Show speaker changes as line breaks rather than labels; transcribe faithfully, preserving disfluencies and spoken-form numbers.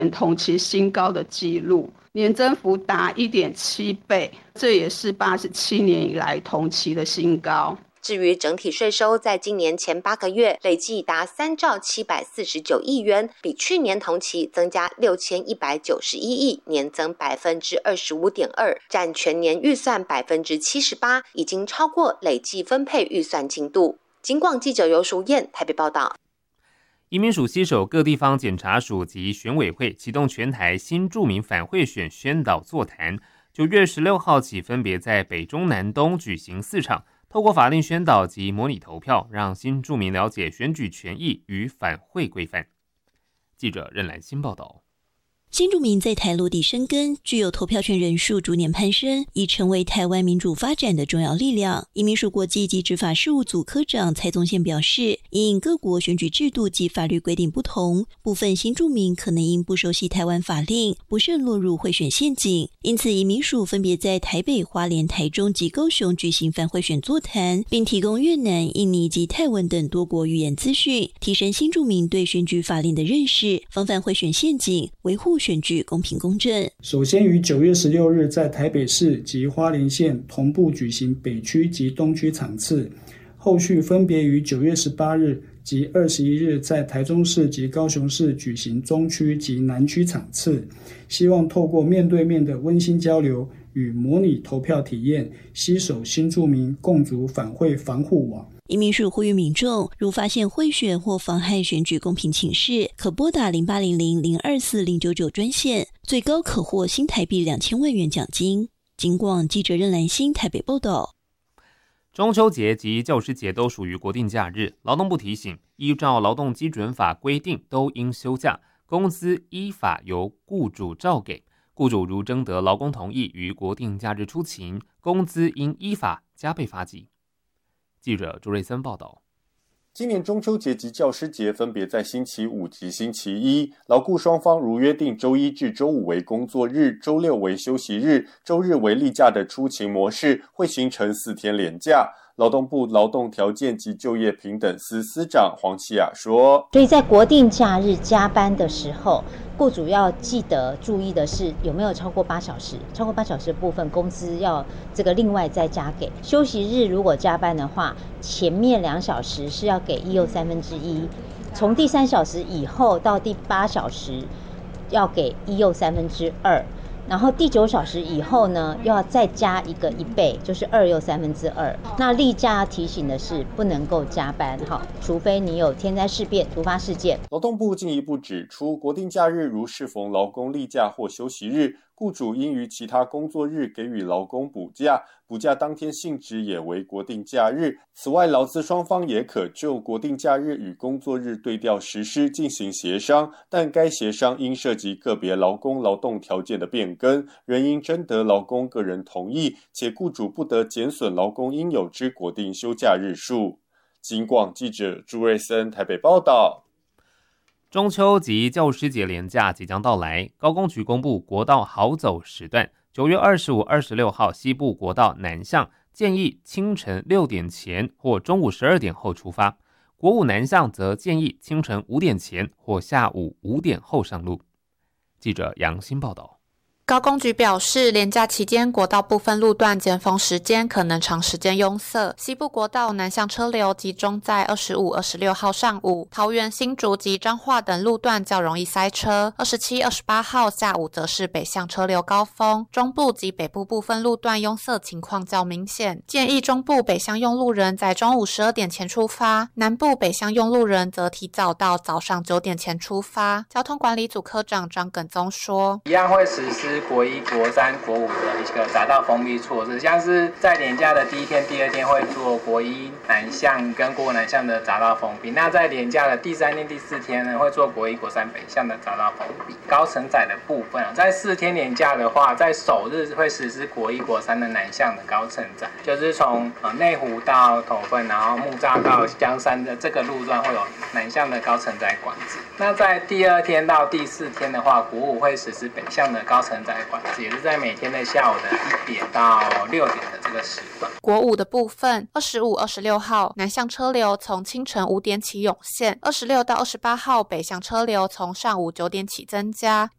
同期新高的纪录，年增幅达 一点七倍，这也是八十七年以来同期的新高。
至于整体税收，在今年前八个月累计达三兆七百四十九亿元，比去年同期增加六千一百九十一亿，年增百分之二十五点二，占全年预算百分之七十八，已经超过累计分配预算进度。警广记者游淑燕台北报道。
移民署携手各地方检察署及选委会，启动全台新住民反贿选宣导座谈，九月十六号起分别在北中南东举行四场，透过法令宣导及模拟投票，让新住民了解选举权益与反贿规范。记者任兰欣报道。
新住民在台落地生根，具有投票权人数逐年攀升，已成为台湾民主发展的重要力量。移民署国际及执法事务组科长蔡宗宪表示，因各国选举制度及法律规定不同，部分新住民可能因不熟悉台湾法令，不慎落入贿选陷阱。因此，移民署分别在台北、花莲、台中及高雄举行反贿选座谈，并提供越南、印尼及泰文等多国语言资讯，提升新住民对选举法令的认识，防范贿选陷阱，维护选举公平公正。
首先于九月十六日在台北市及花莲县同步举行北区及东区场次，后续分别于九月十八日及二十一日在台中市及高雄市举行中区及南区场次，希望透过面对面的温馨交流与模拟投票体验，携手新住民共筑反贿防护网。
移民署呼吁民众，如发现贿选或妨害选举公平请示，可拨打零八零零零二四零九九专线，最高可获新台币两千万元奖金。警广记者任兰欣台北报道。
中秋节及教师节都属于国定假日，劳动部提醒，依照劳动基准法规定，都应休假，工资依法由雇主照给。雇主如征得劳工同意于国定假日出勤，工资应依法加倍发给。记者朱瑞森报道。
今年中秋节及教师节分别在星期五及星期一，劳雇双方如约定周一至周五为工作日，周六为休息日，周日为例假的出勤模式，会形成四天连假。劳动部劳动条件及就业平等司司长黄启雅说，
所以在国定假日加班的时候，雇主要记得注意的是有没有超过八小时，超过八小时的部分工资要这个另外再加给。休息日如果加班的话，前面两小时是要给一又三分之一，从第三小时以后到第八小时要给一又三分之二。然后第九小时以后呢，又要再加一个一倍，就是二又三分之二。那例假要提醒的是，不能够加班，好，除非你有天灾事变、突发事件。
劳动部进一步指出，国定假日如适逢劳工例假或休息日，雇主应于其他工作日给予劳工补假，补假当天性质也为国定假日。此外，劳资双方也可就国定假日与工作日对调实施进行协商，但该协商应涉及个别劳工劳动条件的变更，仍应征得劳工个人同意，且雇主不得减损劳工应有之国定休假日数。警广记者朱瑞森台北报道。
中秋及教师节连假即将到来，高工局公布国道好走时段，九月二十五、二十六号西部国道南向建议清晨六点前或中午十二点后出发，国五南向则建议清晨五点前或下午五点后上路。记者杨欣报道。
高工局表示，连假期间国道部分路段尖峰时间可能长时间拥塞，西部国道南向车流集中在二十五、二十六号上午，桃园、新竹及彰化等路段较容易塞车。二十七、二十八号下午则是北向车流高峰，中部及北部部分路段拥塞情况较明显，建议中部北向用路人在中午十二点前出发，南部北向用路人则提早到早上九点前出发。交通管理组科长张耿宗说，
一样会实施国一、国三、国五的一个匝道封闭措施，像是在连假的第一天、第二天会做国一南向跟国五南向的匝道封闭，那在连假的第三天、第四天呢，会做国一、国三北向的匝道封闭。高承载的部分啊，在四天连假的话，在首日会实施国一、国三的南向的高承载，就是从呃内湖到头份，然后木栅到江山的这个路段会有南向的高承载管制。那在第二天到第四天的话，国五会实施北向的高承载管制，也是在每天的下午的一点到六点的这个时段。
国五的部分，二十五、二十六号南向车流从清晨五点起涌现，二十六到二十八号北向车流从上午九点起增加，